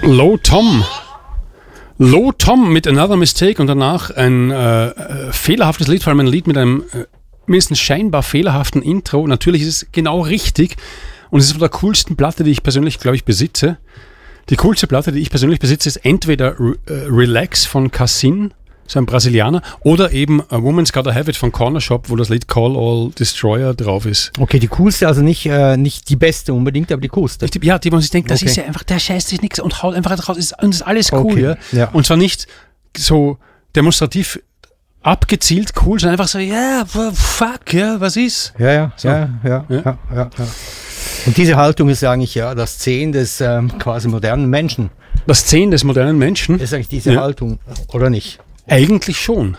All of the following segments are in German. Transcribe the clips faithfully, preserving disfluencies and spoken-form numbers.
Low Tom. Low Tom mit Another Mistake und danach ein äh, äh, fehlerhaftes Lied, vor allem ein Lied mit einem äh, mindestens scheinbar fehlerhaften Intro. Natürlich ist es genau richtig und es ist von der coolsten Platte, die ich persönlich, glaube ich, besitze. Die coolste Platte, die ich persönlich besitze, ist entweder Re- äh, Relax von Cassin, so ein Brasilianer, oder eben A Woman's Gotta Have It von Corner Shop, wo das Lied Call All Destroyer drauf ist. Okay, die coolste, also nicht, äh, nicht die beste unbedingt, aber die coolste. Die, ja, die man sich denkt, das Okay. ist ja einfach, der scheißt sich nichts und haut einfach drauf, ist, und ist alles cool. Okay, Ja? ja. Und zwar nicht so demonstrativ abgezielt cool, sondern einfach so, ja, yeah, fuck, ja, was ist? Ja, ja, So. ja, ja, Ja. ja, ja, ja. Und diese Haltung ist eigentlich ja das Zehn des ähm, quasi modernen Menschen. Das Zehn des modernen Menschen? Ist eigentlich diese Ja. Haltung, oder nicht? Eigentlich schon.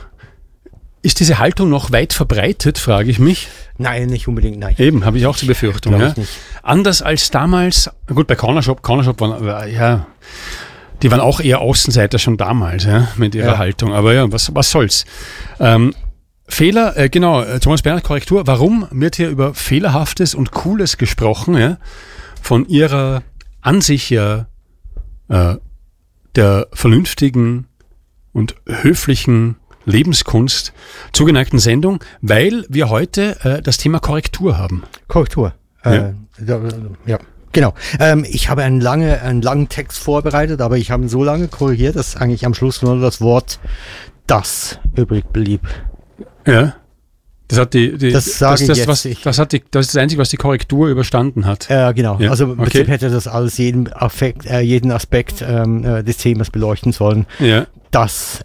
Ist diese Haltung noch weit verbreitet, frage ich mich. Nein, nicht unbedingt, nein. Eben, habe ich auch die Befürchtung. Glaub Ja. ich nicht. Anders als damals, gut, bei Corner Shop, Corner Shop waren, war, ja, die waren auch eher Außenseiter schon damals, ja, mit ihrer Ja. Haltung. Aber ja, was, was soll's. Ähm, Fehler, äh, genau, äh, Thomas Bernhard, Korrektur. Warum wird hier über Fehlerhaftes und Cooles gesprochen, ja? Von ihrer an sich ja äh, der vernünftigen und höflichen Lebenskunst zugeneigten Sendung, weil wir heute äh, das Thema Korrektur haben. Korrektur. Ja. Äh, da, ja. Genau. Ähm, ich habe einen, lange, einen langen Text vorbereitet, aber ich habe ihn so lange korrigiert, dass eigentlich am Schluss nur das Wort das übrig blieb. Ja. Das hat die, die Das sage ich das, jetzt was, nicht. das hat die, das ist das Einzige, was die Korrektur überstanden hat. Äh, genau. Ja, Also im okay. Prinzip hätte das alles jeden, Affekt, äh, jeden Aspekt ähm, äh, des Themas beleuchten sollen. Ja. Das,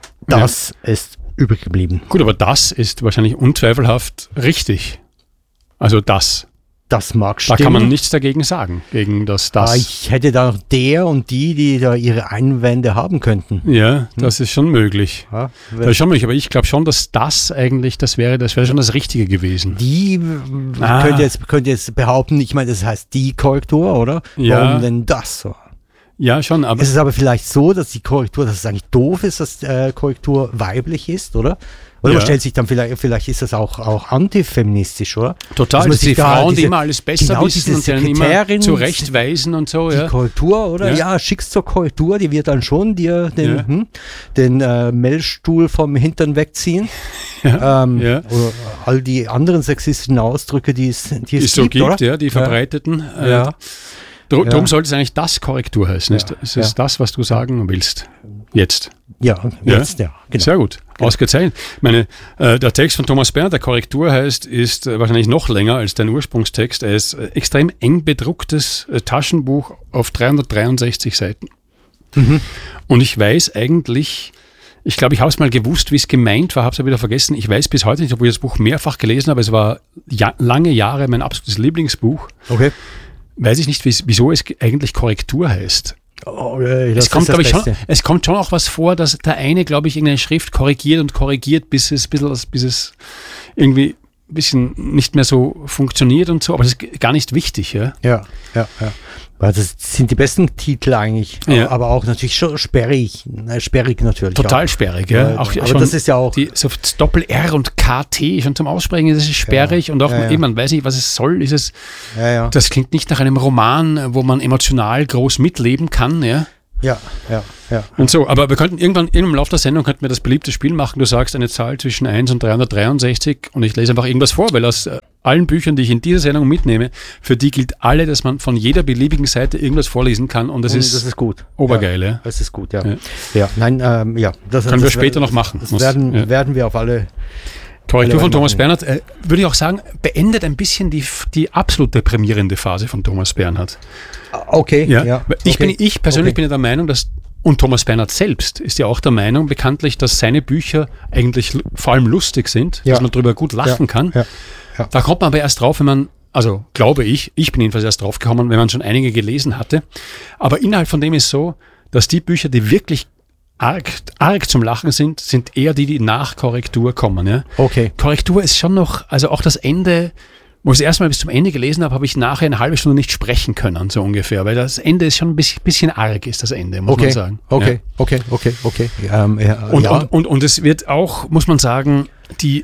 das ist übrig geblieben. Gut, aber das ist wahrscheinlich unzweifelhaft richtig. Also das. Das mag Da stimmen. kann man nichts dagegen sagen, gegen das das. Ah, ich hätte da noch der und die, die da ihre Einwände haben könnten. Ja, das ist schon möglich. Ja, Das ist schon möglich, aber ich glaube schon, dass das eigentlich, das wäre, das wäre schon das Richtige gewesen. die Ah. könnte jetzt, könnte jetzt behaupten, ich meine, das heißt die Korrektur, oder? Ja. Warum denn das so? Ja, schon, aber Es ist aber vielleicht so, dass die Korrektur, dass es eigentlich doof ist, dass äh, Korrektur weiblich ist, oder? Oder Ja. man stellt sich dann vielleicht, vielleicht ist das auch, auch antifeministisch, oder? total, Dass man dass die sich da Frauen, die diese- immer alles besser genau wissen diese und dann immer Sekretärin, zurechtweisen und so, Die ja. Korrektur, oder? Ja. Ja, schickst zur Korrektur, die wird dann schon dir den, Ja. hm, den äh, Mehlstuhl vom Hintern wegziehen. Ja. Ähm, Ja. Oder all die anderen sexistischen Ausdrücke, die es, die Die es es so gibt, gibt, oder? ja, die verbreiteten. Äh, Ja. dr- Ja. Darum sollte es eigentlich das Korrektur heißen. Ist, Ja. ist es Ja. das, was du sagen willst? Jetzt. Ja, jetzt, ja, genau. Sehr gut, ausgezeichnet. Ich meine, äh, der Text von Thomas Bernhard, der Korrektur heißt, ist äh, wahrscheinlich noch länger als dein Ursprungstext. Er ist äh, extrem eng bedrucktes äh, Taschenbuch auf dreihundertdreiundsechzig Seiten. Mhm. Und ich weiß eigentlich, ich glaube, ich habe es mal gewusst, wie es gemeint war, habe es aber wieder vergessen. Ich weiß bis heute nicht, obwohl ich das Buch mehrfach gelesen habe, es war ja, lange Jahre mein absolutes Lieblingsbuch. Okay. Weiß ich nicht, wie's- wieso es eigentlich Korrektur heißt. Oh, äh, das Es kommt, ist das glaube ich, schon, Beste. es kommt schon auch was vor, dass der eine, glaube ich, irgendeine Schrift korrigiert und korrigiert, bis es, bisschen, bis es irgendwie ein bisschen nicht mehr so funktioniert und so, aber das ist gar nicht wichtig. Ja? Ja, ja, ja. Weil das sind die besten Titel eigentlich, Ja. aber auch natürlich schon sperrig, äh, sperrig natürlich. Total auch. sperrig. Ja? Ja, Auch aber schon das ist ja auch- Die, so das Doppel-R und K T schon zum Aussprechen, das ist sperrig Ja, und auch ja, ja. eben, man weiß nicht, was es soll. Ist es, Ja, ja. das klingt nicht nach einem Roman, wo man emotional groß mitleben kann. Ja? Ja, ja, ja. Und so, aber wir könnten irgendwann im Laufe der Sendung könnten wir das beliebte Spiel machen. Du sagst eine Zahl zwischen eins und dreihundertdreiundsechzig und ich lese einfach irgendwas vor, weil aus äh, allen Büchern, die ich in dieser Sendung mitnehme, für die gilt alle, dass man von jeder beliebigen Seite irgendwas vorlesen kann und das, Und ist, das ist gut. obergeil. Ja, Ja. das ist gut, ja. Ja. Ja, nein, ähm, ja. Das, Können das wir später werden- noch machen. Das Muss- werden, ja. werden wir auf alle. Korrektur Alle von Thomas machen. Bernhard, äh, würde ich auch sagen, beendet ein bisschen die, die absolut deprimierende Phase von Thomas Bernhard. Okay, Ja. ja. Ich, okay. bin, ich persönlich Okay. bin ja der Meinung, dass, und Thomas Bernhard selbst ist ja auch der Meinung, bekanntlich, dass seine Bücher eigentlich l- vor allem lustig sind, Ja. dass man darüber gut lachen Ja, kann. ja, ja. Da kommt man aber erst drauf, wenn man, also glaube ich, ich bin jedenfalls erst drauf gekommen, wenn man schon einige gelesen hatte. Aber innerhalb von dem ist so, dass die Bücher, die wirklich arg, arg zum Lachen sind, sind eher die, die nach Korrektur kommen. Ja? Okay. Korrektur ist schon noch, also auch das Ende, wo ich es erstmal bis zum Ende gelesen habe, habe ich nachher eine halbe Stunde nicht sprechen können, so ungefähr, weil das Ende ist schon ein bisschen, bisschen arg, ist das Ende, muss Okay, man sagen. okay, Ja. okay, okay, okay. Ähm, ja, Und, ja. und, und, und es wird auch, muss man sagen, die,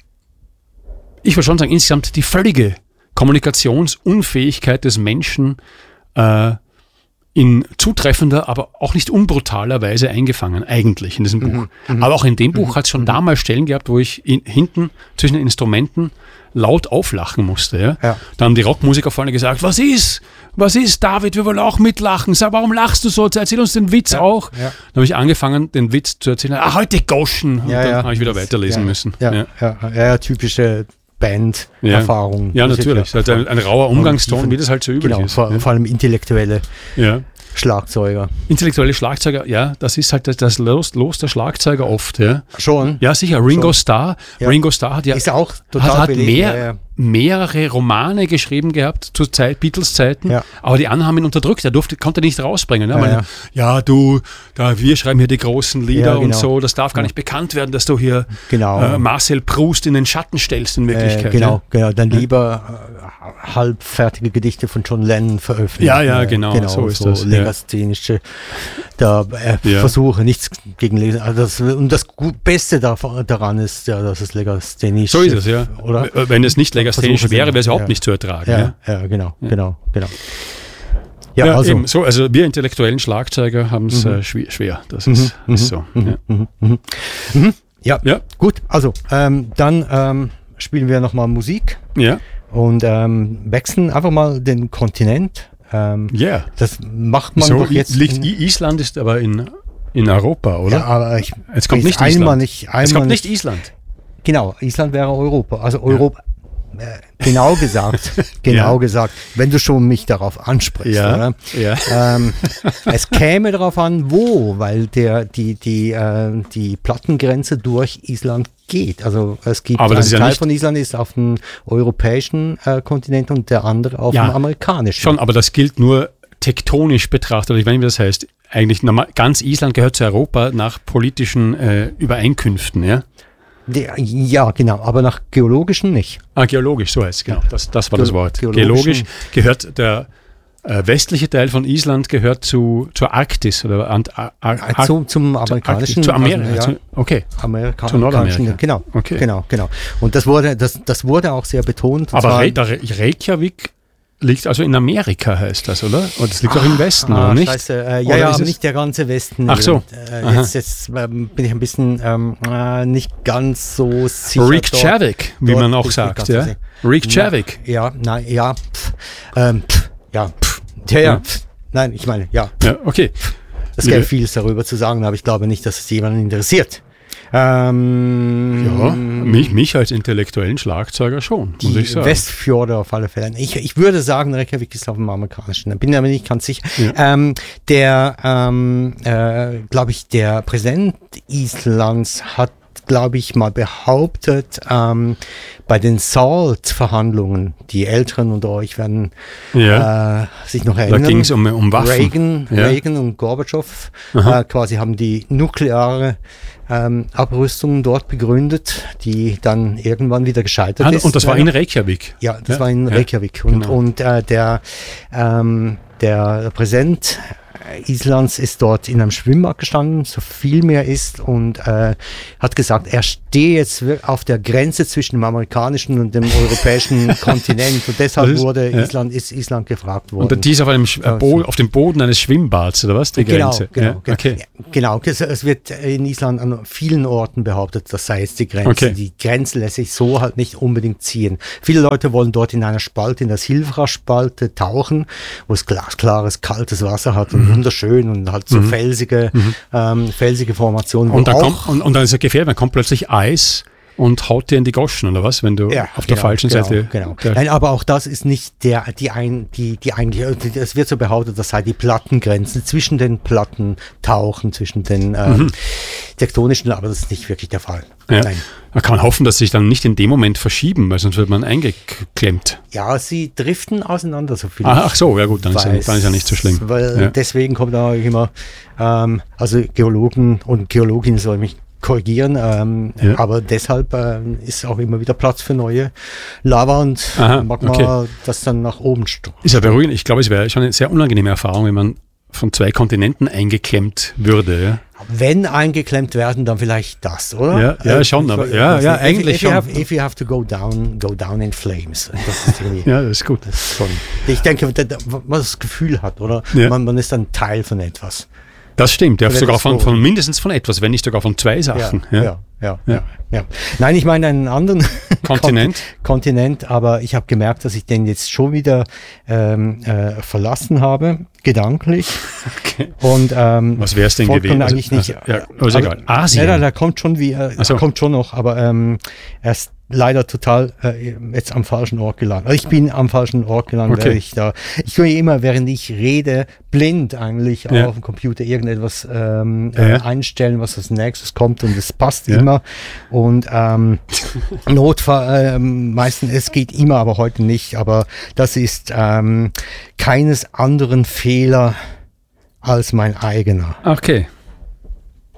ich würde schon sagen, insgesamt die völlige Kommunikationsunfähigkeit des Menschen äh, in zutreffender, aber auch nicht unbrutaler Weise eingefangen, eigentlich in diesem Buch. Mhm. Aber auch in dem Buch Mhm. hat es schon Mhm. damals Stellen gehabt, wo ich in, hinten zwischen den Instrumenten laut auflachen musste. Ja? Ja. Da haben die Rockmusiker vorne gesagt, was ist? Was ist, David? Wir wollen auch mitlachen. Sag, warum lachst du so? Erzähl uns den Witz Ja. auch. Ja. Dann habe ich angefangen, den Witz zu erzählen. Ah, heute Goschen. Und Ja, dann ja. habe ich wieder weiterlesen ja, müssen. Ja, Ja. ja. Ja, ja, typische Band-Erfahrung. Ja, natürlich. Das ist ein, ein rauer Umgangston, wie das halt so üblich Genau, ist. vor, ja. vor allem intellektuelle Ja. Schlagzeuger. Intellektuelle Schlagzeuger, ja, das ist halt das, das Los, Los der Schlagzeuger oft. Ja, Schon. ja sicher. Ringo Schon. Starr. Ja. Ringo Starr hat ja Ist auch total hat, hat belegt, mehr, ja, ja. mehrere Romane geschrieben gehabt zu Zeit, Beatles-Zeiten, Ja. aber die anderen haben ihn unterdrückt. Er durfte, konnte nicht rausbringen. Ne? Ja, Meine, ja. ja, du, da, wir schreiben hier die großen Lieder Ja, und genau. so. Das darf gar nicht bekannt werden, dass du hier Genau. äh, Marcel Proust in den Schatten stellst in Wirklichkeit. Äh, genau, Ja? genau. Dann lieber äh, halbfertige Gedichte von John Lennon veröffentlichen. Ja, ja, Äh, genau, so ist das, ja. legasthenische da, äh, Ja. Versuche, nichts gegen Lesen. Also das, und das Gut, Beste davon, daran ist ja, dass es legasthenisch So ist es, ja. Oder? W- Wenn es nicht legasthenisch Versuche wäre, sind, wäre es überhaupt ja. nicht zu ertragen. Ja, Ja? ja, genau, Ja. genau, genau. Ja, Ja, also. eben, so, also wir intellektuellen Schlagzeuger haben es Mhm. äh, schwer, schwer. Das ist, Mhm, ist so. mhm, Ja. mhm, mhm. Mhm. Ja, Ja. gut. Also, ähm, dann ähm, spielen wir nochmal Musik Ja, und ähm, wechseln einfach mal den Kontinent. Ähm, ja. Das macht man So, doch jetzt. liegt, in, I- Island ist aber in, in Europa, oder? ja, aber ich, Jetzt kommt ich nicht einmal Island. nicht. Einmal es kommt nicht Island. Genau, Island wäre Europa. Also Europa. Äh, genau gesagt. Genau Ja. gesagt. Wenn du schon mich darauf ansprichst. Ja, Oder? ja. Ähm, es käme darauf an, wo, weil der, die, die, äh, die Plattengrenze durch Island geht. Also es gibt Aber ein das ist ja Teil nicht- von Island ist auf dem europäischen äh, Kontinent und der andere auf Ja, dem amerikanischen. Schon, aber das gilt nur tektonisch betrachtet. Ich weiß nicht, wie das heißt. Eigentlich normal, ganz Island gehört zu Europa nach politischen äh, Übereinkünften, ja? Der, ja, genau, aber nach geologischen nicht. Ah, geologisch, so heißt es, genau. Das, das war Ge- das Wort. geologischen- Geologisch gehört der äh, westliche Teil von Island gehört zu, zur Arktis oder Ant Ar Ar Äh, Zu, zum amerikanischen. zu Amerika. also, ja, zu, okay. Amerika zu Nordamerika. amerikanischen- Genau, Okay. genau, genau. Und das wurde, das, das wurde auch sehr betont. und Aber zwar- Re der Re Reykjavik liegt also in Amerika, heißt das, oder? Und das liegt auch im Westen, Ah, oder nicht? Scheiße. Äh, ja, Oder ja, ist aber es- nicht der ganze Westen. Ach so. Äh, Aha. jetzt jetzt ähm, bin ich ein bisschen ähm, äh, nicht ganz so sicher. dort. Reykjavik, wie dort man bin auch ich nicht sagt, ganz ja? so sicher. Reykjavik. Ja, nein, ja. Pff, ähm, pff, ja, pff, ja, ja. Ja. Pff, nein, ich meine, ja. Ja, okay. Es gäbe Ja. vieles darüber zu sagen, aber ich glaube nicht, dass es jemanden interessiert. Ähm, Ja, mich, mich als intellektuellen Schlagzeuger schon, muss die ich sagen. Westfjorde auf alle Fälle. Ich, ich würde sagen, Reykjavik ist auf dem amerikanischen. Da bin ich aber nicht ganz sicher. Ja. Ähm, der, ähm, äh, glaube ich, der Präsident Islands hat, glaube ich, mal behauptet, ähm, bei den SALT-Verhandlungen, die Älteren unter euch werden Ja. äh, sich noch Da erinnern. ging es um, um Waffen. Reagan, Ja. Reagan und Gorbatschow Aha. äh, quasi haben die nukleare ähm, Abrüstung dort begründet, die dann irgendwann wieder gescheitert Ah, ist. und das war Ja. in Reykjavik. Ja, das Ja, war in ja, Reykjavik. Und, genau. und äh, der, ähm, der Präsident Islands ist dort in einem Schwimmbad gestanden, so viel mehr ist, und äh, hat gesagt, er stehe jetzt wir- auf der Grenze zwischen dem amerikanischen und dem europäischen Kontinent, und deshalb Das ist- wurde ja. Island, ist Island gefragt worden. Und die ist auf, einem, Sch- Ja, Bo auf dem Boden eines Schwimmbads, oder was? Die Genau, Grenze. genau, ja, genau. okay. Ja, genau. Es, es wird in Island an vielen Orten behauptet, das sei jetzt die Grenze. Okay. Die Grenze lässt sich so halt nicht unbedingt ziehen. Viele Leute wollen dort in einer Spalte, in der Silfra-Spalte tauchen, wo es glasklares, kaltes Wasser hat und wunderschön und halt so felsige, ähm, felsige Formationen. wo Und, dann auch- kommt, und, und dann ist es gefährlich, dann kommt plötzlich Eis und haut dir in die Goschen, oder was? Wenn du Ja, auf der genau, falschen genau, Seite. Genau. Der, Nein, aber auch das ist nicht der, die, ein, die, die eigentliche, es wird so behauptet, das sei die Plattengrenzen zwischen den Platten tauchen, zwischen den ähm, tektonischen, aber das ist nicht wirklich der Fall. ja. Nein. Da kann man hoffen, dass sie sich dann nicht in dem Moment verschieben, weil sonst wird man eingeklemmt. Ja, sie driften auseinander, so viel. Ah, ach so, ja gut, dann ist, ja, weiß, dann ist ja nicht so schlimm. Weil Ja. deswegen kommt da immer, ähm, also Geologen und Geologinnen sollen mich korrigieren, ähm, Ja. aber deshalb ähm, ist auch immer wieder Platz für neue Lava und Aha, mag man okay. das dann nach oben stoßen. Ist ja beruhigend. Ich glaube, es wäre schon eine sehr unangenehme Erfahrung, wenn man von zwei Kontinenten eingeklemmt würde. Ja? Wenn eingeklemmt werden, dann vielleicht das, oder? Ja, ja schon, aber ja, ja, if, eigentlich if you schon. Have, if you have to go down, go down in flames. Das ist irgendwie, ja, das ist gut. Das ist schon, ich denke, man das Gefühl hat, oder? Ja. Man, man ist ein Teil von etwas. Das stimmt, ja, Von sogar etwas, von, wo- von mindestens von etwas, wenn nicht sogar von zwei Sachen. Ja, Ja. ja, ja, Ja. ja, ja. Nein, ich meine einen anderen Kontinent? Kontinent, aber ich habe gemerkt, dass ich den jetzt schon wieder ähm, äh, verlassen habe, gedanklich. Okay. Und ähm, Was wäre es denn folgt man gewesen? eigentlich nicht. Also, ja, also egal. Asien. Ja, da kommt schon wie, äh, Ach so. kommt schon noch, aber ähm, er ist leider total äh, jetzt am falschen Ort gelandet. Also ich bin am falschen Ort gelandet, Okay. weil ich da, ich tue immer, während ich rede, blind eigentlich Ja. auf dem Computer irgendetwas ähm, Ja, ja. äh, einstellen, was als nächstes kommt und es passt Ja. immer. Und ähm, Notfall, ähm, meistens, es geht immer, aber heute nicht. Aber das ist ähm, keines anderen Fehler als mein eigener. Okay.